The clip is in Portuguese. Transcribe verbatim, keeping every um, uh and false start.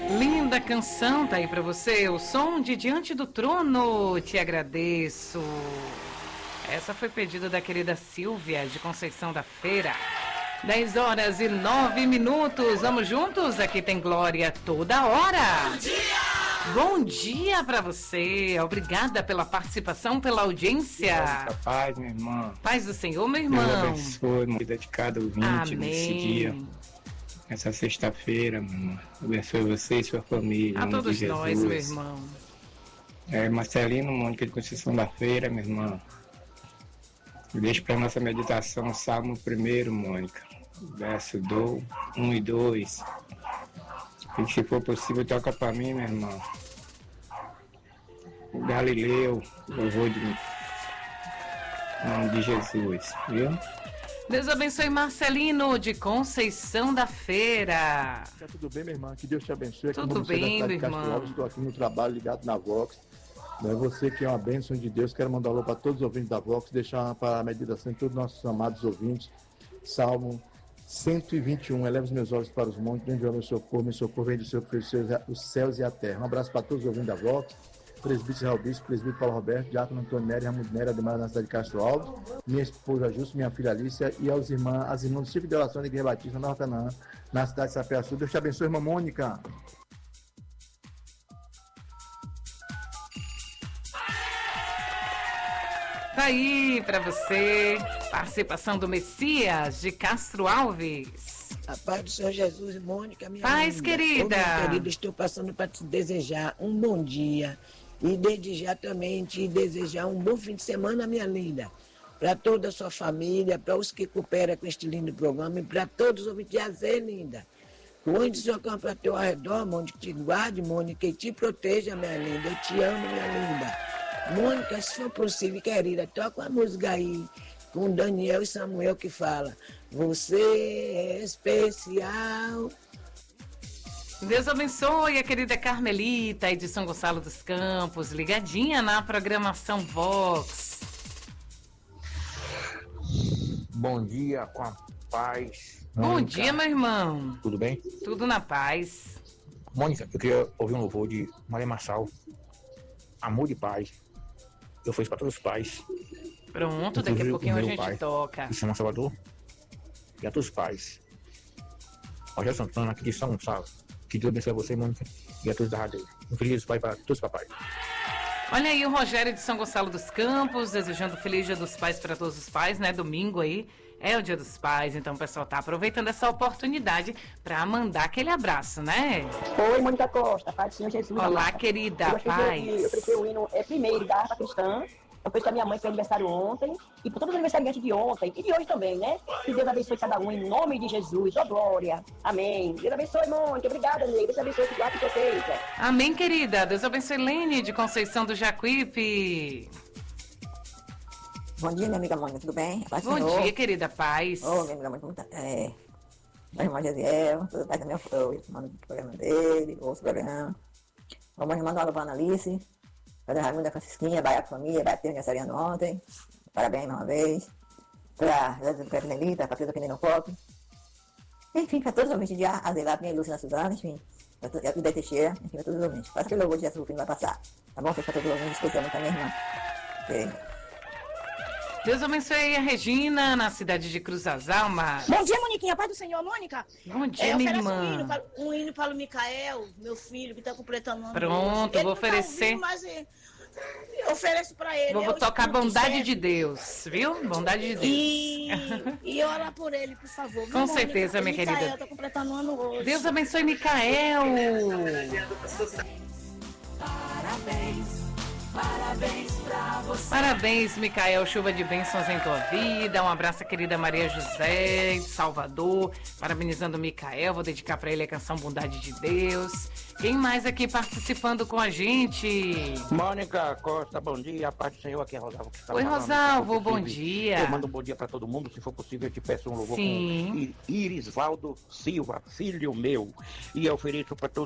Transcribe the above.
Linda canção tá aí pra você, o som de Diante do Trono, te agradeço. Essa foi pedida da querida Silvia, de Conceição da Feira. dez horas e nove minutos, vamos juntos? Aqui tem Glória toda hora. Bom dia! Bom dia pra você, obrigada pela participação, pela audiência. Paz, minha irmã. Paz do Senhor, meu irmão. Deus abençoe, uma vida de cada ouvinte nesse dia. Essa sexta-feira, meu irmão. Abençoe você e sua família. A todos nós, meu irmão. É, Marcelino, Mônica de Conceição da Feira, minha irmã. Deixa para nossa meditação o Salmo primeiro, Mônica. Verso do um e dois. E se for possível, toca para mim, meu irmão. O Galileu, louvor de mim. Em nome de Jesus, viu? Deus abençoe Marcelino, de Conceição da Feira. Tá tudo bem, minha irmã? Que Deus te abençoe. Aqui tudo bem, meu irmão. Estou aqui no trabalho, ligado na Vox. É você que é uma bênção de Deus. Quero mandar um alô para todos os ouvintes da Vox, deixar para a meditação de todos os nossos amados ouvintes. Salmo cento e vinte e um. Eleva os meus olhos para os montes, onde é o meu socorro. Meu socorro vem do Senhor, que fez os céus e a terra. Um abraço para todos os ouvintes da Vox. Presbítero Israel Bispo, presbítero Paulo Roberto, Diácono Antônio Nery, Ramon Nery, Ademar na cidade de Castro Alves, minha esposa Justo, minha filha Alicia e aos irmãs, as irmãs do Círculo de Oração da Igreja Batista Nova Canaã, na cidade de Sapeaçu. Deus te abençoe, irmã Mônica. Tá aí pra você, participação do Messias, de Castro Alves. A paz do Senhor Jesus, Mônica, minha paz, linda. querida. Ô, minha querida, estou passando para te desejar um bom dia e desde já também te desejar um bom fim de semana, minha linda. Para toda a sua família, para os que cooperam com este lindo programa e para todos os ouvintes, Zé, linda. O anjo do Senhor campo ao teu arredor, Mônica, te guarde, Mônica, e te proteja, minha linda. Eu te amo, minha linda. Mônica, se for possível, querida, toca uma música aí com Daniel e Samuel que fala: você é especial. Deus abençoe a querida Carmelita aí de São Gonçalo dos Campos, ligadinha na programação Vox. Bom dia, com a paz. Bom Mônica. dia, meu irmão. Tudo bem? Tudo na paz. Mônica, eu queria ouvir um louvor de Maria Marçal. Amor e paz. Eu fiz para todos os pais. Pronto, daqui a pouquinho a gente pai, toca. que se chama Salvador. E a todos os pais. Rogério Santana, aqui de São Gonçalo. Que Deus abençoe você, Mônica, e a todos da rádio. Um feliz pai para todos os papais. Olha aí o Rogério de São Gonçalo dos Campos, desejando feliz Dia dos Pais para todos os pais, né? Domingo aí é o Dia dos Pais, então o pessoal tá aproveitando essa oportunidade para mandar aquele abraço, né? Oi, Mônica Costa, Pai do Senhor Jesus. Olá, amada. querida, eu paz. Eu prefiro o hino é, primeiro da harpa cristã. Eu fiz com a minha mãe, que foi aniversário ontem, e por todos os aniversariantes de ontem, e de hoje também, né? Que Deus abençoe cada um, em nome de Jesus, ó glória, amém. Deus abençoe, Mônica, obrigada, amiga, Deus abençoe, que guarda e proteja. Amém, querida, Deus abençoe Lene, de Conceição do Jacuípe. Bom dia, minha amiga Mônica, tudo bem? Paz Bom Senhor. dia, querida, paz. Ô, oh, minha amiga Mônica, é... Meu irmão Gesiel, tudo bem também, eu mando o programa dele, ouço o programa. Ô, mãe, manda uma alô pra Analice. Para a Raimundo da Francisquinha, Baia Família, Baia aniversariando ontem. Parabéns mais uma vez. Para a Carmelita, para toda a Penino Pop. Enfim, para todos os ouvintes de Azelado, minha Lúcia na Suzana, enfim. Para tudo da Teixeira, enfim, para todos os ouvintes. Faça aquele louvor de Jesus que não vai passar. Tá bom? Para todos os ouvintes, que eu amo também, irmã. Okay. Deus abençoe a Regina, na cidade de Cruz das Almas. Bom dia, Moniquinha. Paz do Senhor, Mônica. Bom dia, é, minha irmã. irmã. Um hino, para, um hino para o Micael, meu filho, que está completando um ano. Pronto, ele vou oferecer. Tá ouvindo, mas eu ofereço para ele. Vou eu tocar Bondade sempre. de Deus, viu? Bondade de Deus. E, e orar por ele, por favor. Com Mônica, certeza, minha Micael querida. Está completando um ano hoje. Deus abençoe, Micael. Parabéns. Parabéns pra você. Parabéns, Micael, chuva de bênçãos em tua vida. Um abraço, querida Maria José, de Salvador. Parabenizando o Micael, vou dedicar pra ele a canção Bondade de Deus. Quem mais aqui participando com a gente? Mônica Costa, bom dia, a paz do Senhor, aqui é Rosalvo. Que tá Oi, falando, Rosalvo, bom dia. Eu mando um bom dia pra todo mundo, se for possível eu te peço um louvor Sim. com Irisvaldo Silva, filho meu, e eu ofereço pra todos